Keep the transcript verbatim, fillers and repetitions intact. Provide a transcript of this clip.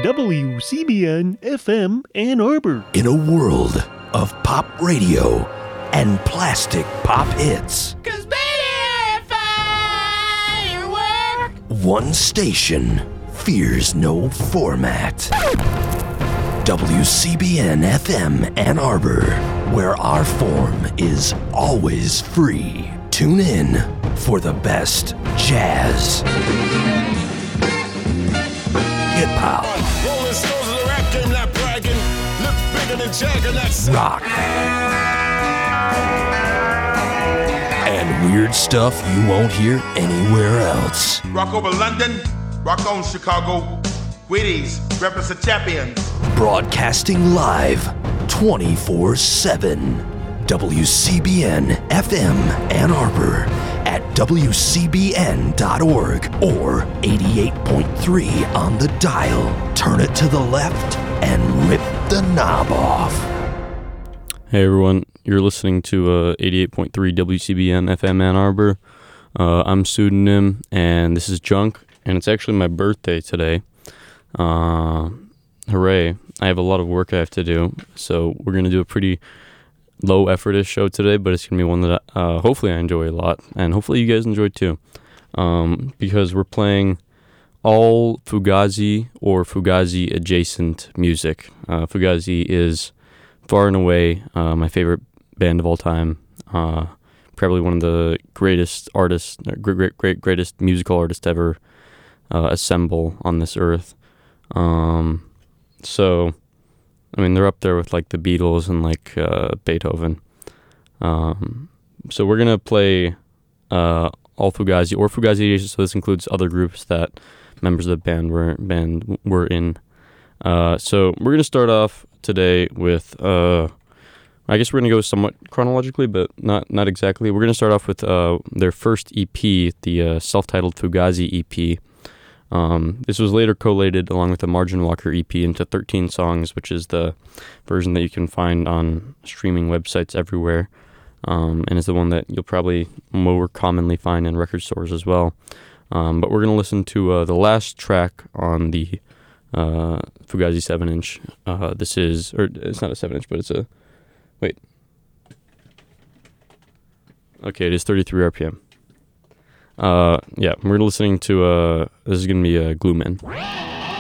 W C B N F M Ann Arbor. In a world of pop radio and plastic pop hits, 'cause baby, firework. One station fears no format. W C B N F M Ann Arbor, where our form is always free. Tune in for the best jazz, hip-hop, Rolling Stones in the rap game, not bragging. Look bigger than Jagger, not rock, and weird stuff you won't hear anywhere else. Rock over London, rock on Chicago. Wheaties, represent champions. Broadcasting live twenty-four seven. W C B N F M Ann Arbor at W C B N dot org or eighty-eight point three on the dial. Turn it to the left and rip the knob off. Hey everyone, you're listening to uh, eighty-eight point three W C B N F M Ann Arbor. Uh, I'm Pseudonym, and this is Junk, and it's actually my birthday today. Uh, hooray. I have a lot of work I have to do, so we're going to do a pretty low effortish show today, but it's going to be one that uh, hopefully I enjoy a lot, and hopefully you guys enjoy too, um, because we're playing all Fugazi or Fugazi adjacent music. Uh, Fugazi is far and away uh, my favorite band of all time, uh, probably one of the greatest artists, great, great, great greatest musical artists ever uh, assemble on this earth. Um, so, I mean, they're up there with like the Beatles and like uh, Beethoven. Um, so we're gonna play uh, all Fugazi or Fugazi. So this includes other groups that members of the band were band were in. Uh, so we're gonna start off today with. Uh, I guess we're gonna go somewhat chronologically, but not not exactly. We're gonna start off with uh, their first E P, the uh, self-titled Fugazi E P. Um, this was later collated along with the Margin Walker E P into thirteen songs, which is the version that you can find on streaming websites everywhere, um, and is the one that you'll probably more commonly find in record stores as well. Um, but we're going to listen to uh, the last track on the uh, Fugazi seven inch. Uh, this is, or it's not a seven inch, but it's a, wait. Okay, it is thirty-three R P M. Uh, yeah, we're listening to, uh, this is going to be uh, Glue Man.